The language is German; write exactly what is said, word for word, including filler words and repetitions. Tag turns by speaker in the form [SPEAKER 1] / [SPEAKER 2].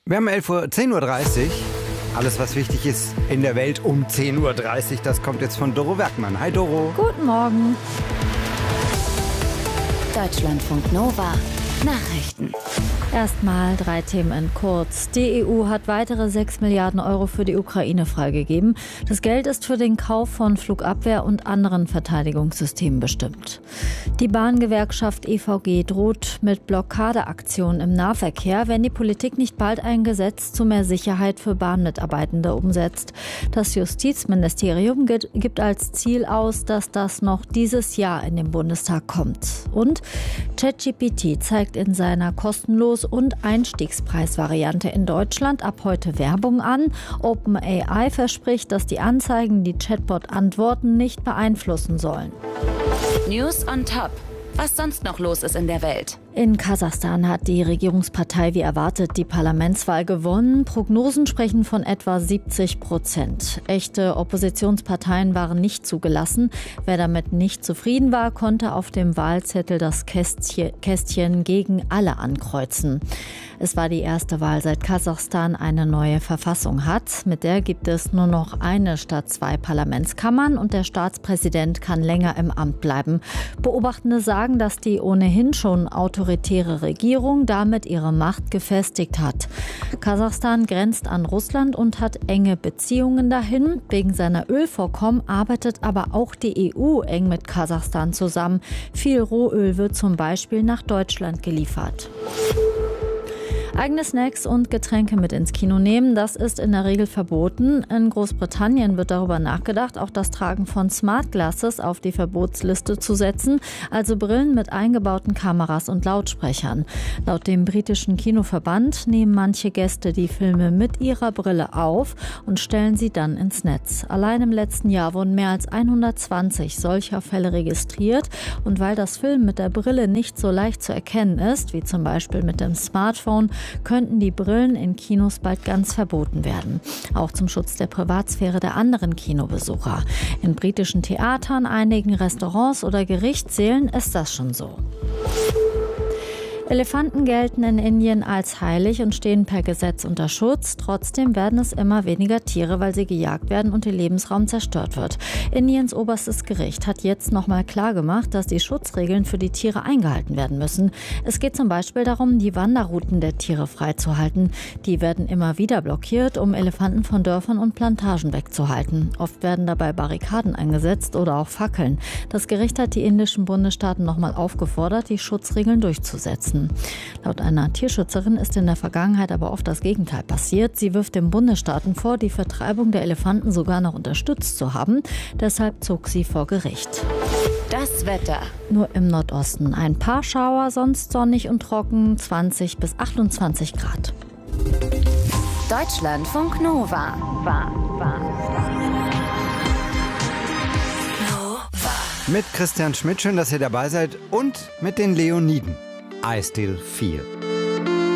[SPEAKER 1] Wir haben elf Uhr, zehn Uhr dreißig. Alles, was wichtig ist in der Welt um zehn Uhr dreißig, das kommt jetzt von Doro Werkmann. Hi Doro.
[SPEAKER 2] Guten Morgen.
[SPEAKER 3] Deutschlandfunk Nova. Nachrichten.
[SPEAKER 2] Erstmal drei Themen in kurz. Die E U hat weitere sechs Milliarden Euro für die Ukraine freigegeben. Das Geld ist für den Kauf von Flugabwehr- und anderen Verteidigungssystemen bestimmt. Die Bahngewerkschaft E V G droht mit Blockadeaktionen im Nahverkehr, wenn die Politik nicht bald ein Gesetz zu mehr Sicherheit für Bahnmitarbeitende umsetzt. Das Justizministerium gibt als Ziel aus, dass das noch dieses Jahr in den Bundestag kommt. Und ChatGPT zeigt in seiner kostenlos und Einstiegspreisvariante in Deutschland ab heute Werbung an. OpenAI verspricht, dass die Anzeigen die Chatbot-Antworten nicht beeinflussen sollen.
[SPEAKER 3] News on Top. Was sonst noch los ist in der Welt.
[SPEAKER 2] In Kasachstan hat die Regierungspartei wie erwartet die Parlamentswahl gewonnen. Prognosen sprechen von etwa siebzig Prozent. Echte Oppositionsparteien waren nicht zugelassen. Wer damit nicht zufrieden war, konnte auf dem Wahlzettel das Kästchen gegen alle ankreuzen. Es war die erste Wahl, seit Kasachstan eine neue Verfassung hat. Mit der gibt es nur noch eine statt zwei Parlamentskammern und der Staatspräsident kann länger im Amt bleiben. Beobachtende sagen, dass die ohnehin schon autoritäre Regierung damit ihre Macht gefestigt hat. Kasachstan grenzt an Russland und hat enge Beziehungen dahin. Wegen seiner Ölvorkommen arbeitet aber auch die E U eng mit Kasachstan zusammen. Viel Rohöl wird zum Beispiel nach Deutschland geliefert. Eigene Snacks und Getränke mit ins Kino nehmen, das ist in der Regel verboten. In Großbritannien wird darüber nachgedacht, auch das Tragen von Smart Glasses auf die Verbotsliste zu setzen, also Brillen mit eingebauten Kameras und Lautsprechern. Laut dem britischen Kinoverband nehmen manche Gäste die Filme mit ihrer Brille auf und stellen sie dann ins Netz. Allein im letzten Jahr wurden mehr als hundertzwanzig solcher Fälle registriert und weil das Filmen mit der Brille nicht so leicht zu erkennen ist, wie zum Beispiel mit dem Smartphone, könnten die Brillen in Kinos bald ganz verboten werden. Auch zum Schutz der Privatsphäre der anderen Kinobesucher. In britischen Theatern, einigen Restaurants oder Gerichtssälen ist das schon so. Elefanten gelten in Indien als heilig und stehen per Gesetz unter Schutz. Trotzdem werden es immer weniger Tiere, weil sie gejagt werden und ihr Lebensraum zerstört wird. Indiens oberstes Gericht hat jetzt nochmal klargemacht, dass die Schutzregeln für die Tiere eingehalten werden müssen. Es geht zum Beispiel darum, die Wanderrouten der Tiere freizuhalten. Die werden immer wieder blockiert, um Elefanten von Dörfern und Plantagen wegzuhalten. Oft werden dabei Barrikaden eingesetzt oder auch Fackeln. Das Gericht hat die indischen Bundesstaaten nochmal aufgefordert, die Schutzregeln durchzusetzen. Laut einer Tierschützerin ist in der Vergangenheit aber oft das Gegenteil passiert. Sie wirft den Bundesstaaten vor, die Vertreibung der Elefanten sogar noch unterstützt zu haben. Deshalb zog sie vor Gericht.
[SPEAKER 3] Das Wetter.
[SPEAKER 2] Nur im Nordosten ein paar Schauer, sonst sonnig und trocken, zwanzig bis achtundzwanzig Grad.
[SPEAKER 3] Deutschlandfunk Nova. War, war,
[SPEAKER 1] Mit Christian Schmidt, schön, dass ihr dabei seid und mit den Leoniden. I Still Feel.